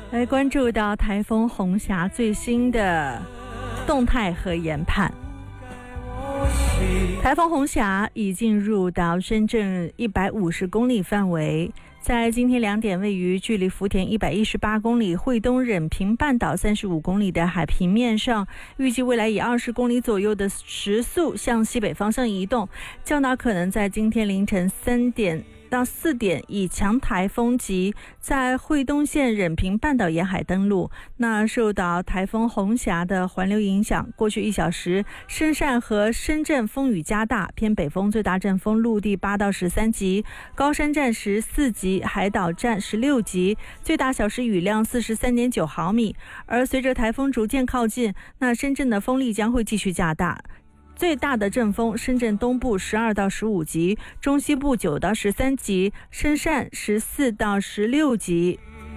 来关注到台风红霞最新的动态和研判。台风红霞已进入到深圳150公里范围，在今天2点，位于距离福田118公里、惠东忍平半岛35公里的海平面上，预计未来以20公里左右的时速向西北方向移动，较大可能在今天凌晨3点到4点以强台风级在惠东县忍平半岛沿海登陆。那受到台风红霞的环流影响，过去1小时深汕和深圳风雨加大，偏北风最大阵风陆地8到13级，高山站14级，海岛站16级，最大小时雨量43.9毫米。而随着台风逐渐靠近，那深圳的风力将会继续加大，最大的阵风深圳东部12到15级，中西部9到13级，深汕14到16级。